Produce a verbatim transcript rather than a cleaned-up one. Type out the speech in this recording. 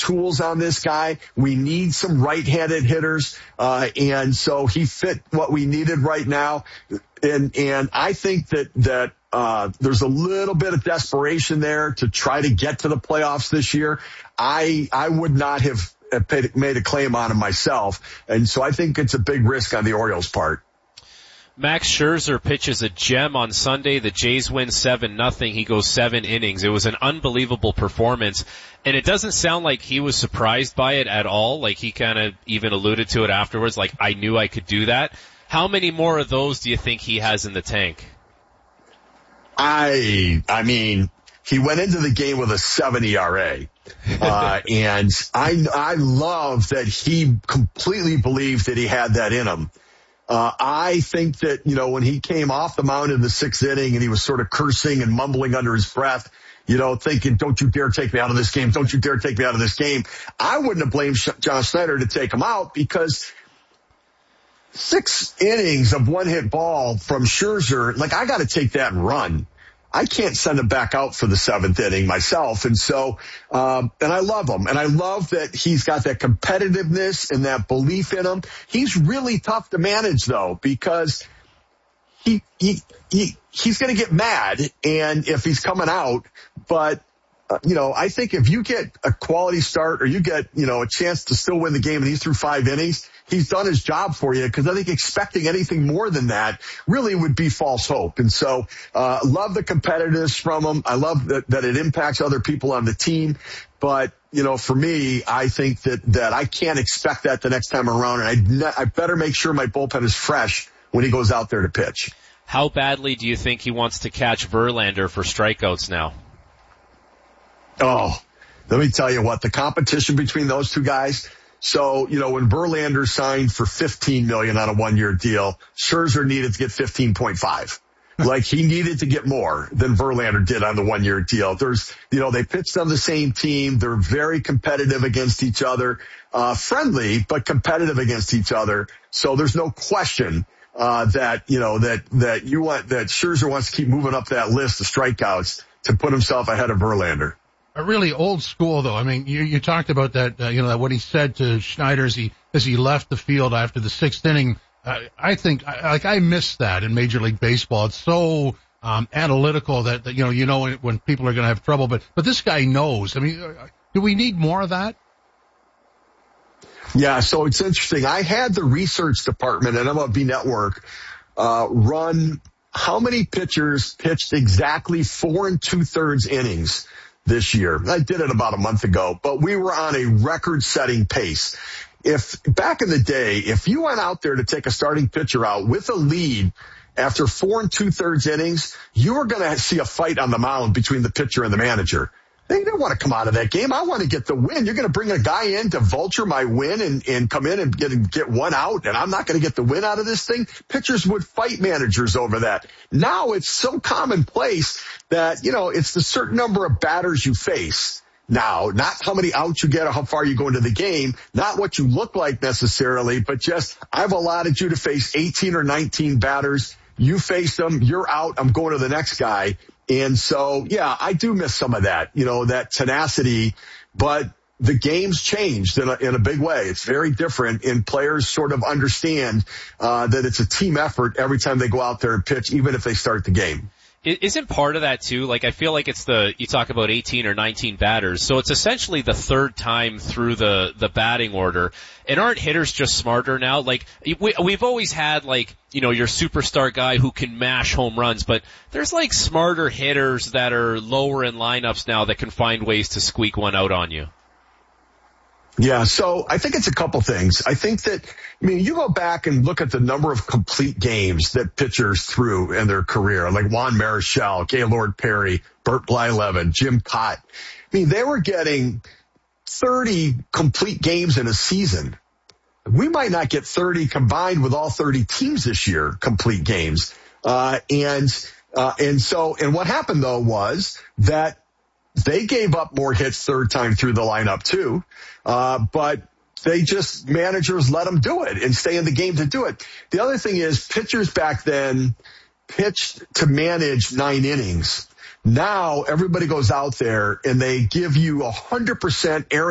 tools on this guy. We need some right-handed hitters, uh, and so he fit what we needed right now. And and I think that that uh, there's a little bit of desperation there to try to get to the playoffs this year. I I would not have made a claim on him myself, and so I think it's a big risk on the Orioles' part. Max Scherzer pitches a gem on Sunday. The Jays win seven nothing. He goes seven innings. It was an unbelievable performance, and it doesn't sound like he was surprised by it at all. Like he kind of even alluded to it afterwards, like, I knew I could do that. How many more of those do you think he has in the tank? I, I mean, he went into the game with a seven E R A. Uh, and I, I love that he completely believed that he had that in him. Uh, I think that, you know, when he came off the mound in the sixth inning and he was sort of cursing and mumbling under his breath, you know, thinking, don't you dare take me out of this game. Don't you dare take me out of this game. I wouldn't have blamed John Schneider to take him out, because six innings of one hit ball from Scherzer, like, I got to take that and run. I can't send him back out for the seventh inning myself. And so, um, and I love him. And I love that he's got that competitiveness and that belief in him. He's really tough to manage, though, because he, he, he, he's going to get mad, and if he's coming out, but, uh, you know, I think if you get a quality start, or you get, you know, a chance to still win the game and he's through five innings, he's done his job for you, because I think expecting anything more than that really would be false hope. And so, uh, love the competitiveness from him. I love that, that it impacts other people on the team. But, you know, for me, I think that, that I can't expect that the next time around. And I, ne- I better make sure my bullpen is fresh when he goes out there to pitch. How badly do you think he wants to catch Verlander for strikeouts now? Oh, let me tell you what, the competition between those two guys. So, you know, when Verlander signed for fifteen million dollars on a one-year deal, Scherzer needed to get fifteen point five. Like, he needed to get more than Verlander did on the one-year deal. There's, you know, they pitched on the same team. They're very competitive against each other, uh, friendly, but competitive against each other. So there's no question, uh, that, you know, that, that you want, that Scherzer wants to keep moving up that list of strikeouts to put himself ahead of Verlander. A really old school, though. I mean, you, you talked about that, uh, you know, that what he said to Schneider as he, as he left the field after the sixth inning. Uh, I think, I, like, I miss that in Major League Baseball. It's so, um, analytical that, that, you know, you know when, when people are going to have trouble, but, but this guy knows. I mean, do we need more of that? Yeah, so it's interesting. I had the research department at M L B Network, uh, run how many pitchers pitched exactly four and two thirds innings this year. I did it about a month ago, but we were on a record-setting pace. If back in the day, if you went out there to take a starting pitcher out with a lead after four and two-thirds innings, you were going to see a fight on the mound between the pitcher and the manager. They didn't want to come out of that game. I want to get the win. You're going to bring a guy in to vulture my win and, and come in and get, get one out, and I'm not going to get the win out of this thing. Pitchers would fight managers over that. Now it's so commonplace that, you know, it's the certain number of batters you face. Now, not how many outs you get or how far you go into the game, not what you look like necessarily, but just, I've allotted you to face eighteen or nineteen batters. You face them, you're out, I'm going to the next guy. And so, yeah, I do miss some of that, you know, that tenacity, but the game's changed in a, in a big way. It's very different, and players sort of understand uh, that it's a team effort every time they go out there and pitch, even if they start the game. Isn't part of that too, like, I feel like it's the, you talk about eighteen or nineteen batters, so it's essentially the third time through the, the batting order. And aren't hitters just smarter now? Like, we, we've always had, like, you know, your superstar guy who can mash home runs, but there's, like, smarter hitters that are lower in lineups now that can find ways to squeak one out on you. Yeah, so I think it's a couple things. I think that, I mean, you go back and look at the number of complete games that pitchers threw in their career, like Juan Marichal, Gaylord Perry, Bert Blyleven, Jim Cott. I mean, they were getting thirty complete games in a season. We might not get thirty combined with all thirty teams this year, complete games. Uh, and, uh, and so, and what happened though was that they gave up more hits third time through the lineup too. Uh, but they just, managers let them do it and stay in the game to do it. The other thing is, pitchers back then pitched to manage nine innings. Now everybody goes out there and they give you a hundred percent